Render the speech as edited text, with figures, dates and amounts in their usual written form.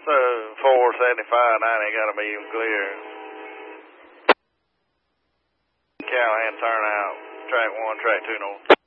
So 475, 90 got a medium clear. Callahan turn out, track 1, track 2 north.